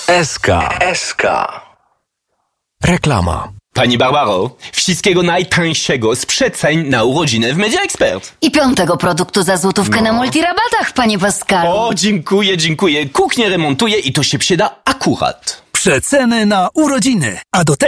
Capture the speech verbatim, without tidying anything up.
S K. S K. Reklama. Pani Barbaro, wszystkiego najtańszego z przeceń na urodziny w Media Expert. I piątego produktu za złotówkę no. na multirabatach, panie Pascalu. O, dziękuję, dziękuję. Kuchnię remontuję i to się przyda akurat. Przeceny na urodziny, a do tego